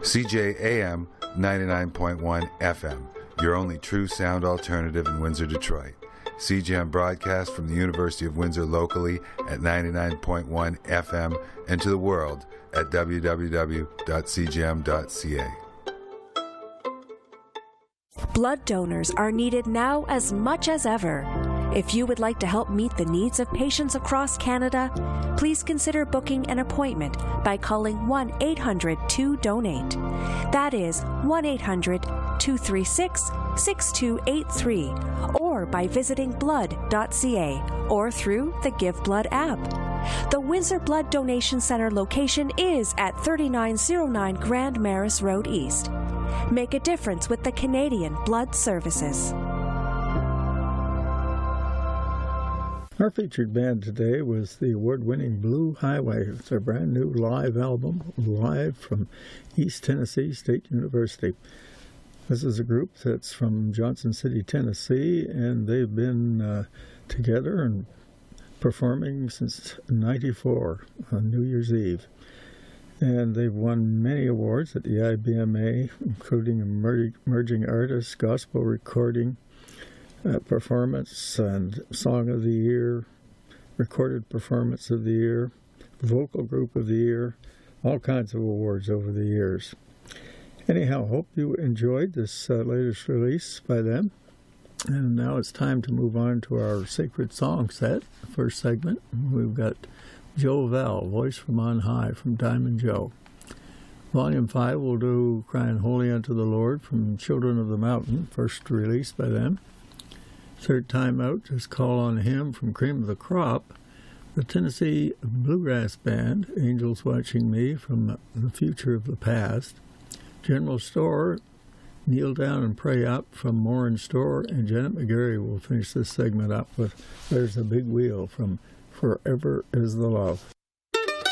CJAM 99.1 FM, your only true sound alternative in Windsor, Detroit. CJAM broadcasts from the University of Windsor locally at 99.1 FM and to the world at www.cjam.ca. Blood donors are needed now as much as ever. If you would like to help meet the needs of patients across Canada, please consider booking an appointment by calling 1-800-2-DONATE. That is 1-800-236-6283, or by visiting blood.ca or through the Give Blood app. The Windsor Blood Donation Center location is at 3909 Grand Maris Road East. Make a difference with the Canadian Blood Services. Our featured band today was the award-winning Blue Highway. It's their brand new live album, live from East Tennessee State University. This is a group that's from Johnson City, Tennessee, and they've been together and performing since '94 on New Year's Eve. And they've won many awards at the IBMA, including Emerging Artist, Gospel Recording, Performance and Song of the Year, Recorded Performance of the Year, Vocal Group of the Year, all kinds of awards over the years. Anyhow, hope you enjoyed this latest release by them. And now it's time to move on to our Sacred Song set, the first segment. We've got Joe Vell, Voice from On High, from Diamond Joe. Volume 5 will do Crying Holy Unto the Lord from Children of the Mountain, first released by them. Third time out is Call on Him from Cream of the Crop. The Tennessee Bluegrass Band, Angels Watching Me from The Future of the Past. General Store, Kneel Down and Pray Up from More in Store. And Janet McGarry will finish this segment up with There's a Big Wheel from Forever is the Love.